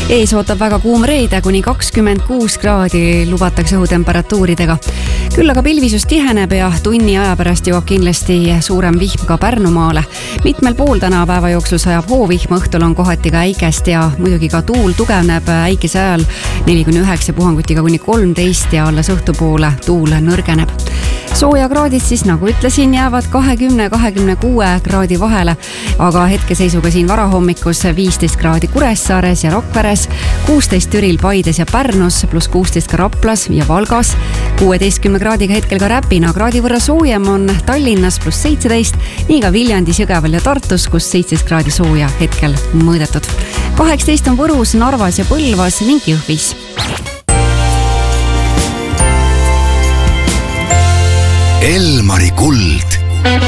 Ees ootab väga kuum reede, kuni 26 kraadi lubatakse õhutemperatuuridega. Küll aga pilvisus tiheneb ja tunni aja pärast jõuab kindlasti suurem vihm ka Pärnumaale. Mitmel pool täna päeva jooksul sajab hoovihm, õhtul on kohati ka äikest ja muidugi ka tuul tugevneb äikese ajal 4-9 puhangutiga kuni 13 ja alles õhtupoole tuul nõrgeneb. Soojakraadid siis, nagu ütlesin, jäävad 20-26 kraadi vahele, aga hetkeseisuga siin varahommikus 15 kraadi Kuressaares ja Rakveres, 16 Türil, Paides ja Pärnus, pluss 16 ka Raplas ja Valgas, 16 kraadiga hetkel ka Räpina, kraadi võrra soojem on Tallinnas pluss 17, nii ka Viljandis, Jõgeval ja Tartus, kus 17 kraadi sooja hetkel mõõdetud. 18 on Võrus, Narvas ja Põlvas ning Jõhvis. Elmari kuld